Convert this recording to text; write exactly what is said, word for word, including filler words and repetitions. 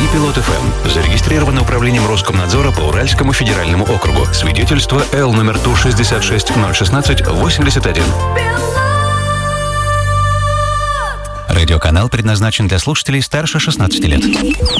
Пилот эф эм. Зарегистрировано управлением Роскомнадзора по Уральскому федеральному округу. Свидетельство Л номер Ту шестьдесят шесть ноль шестнадцать восемьдесят один. Радиоканал предназначен для слушателей старше шестнадцати лет.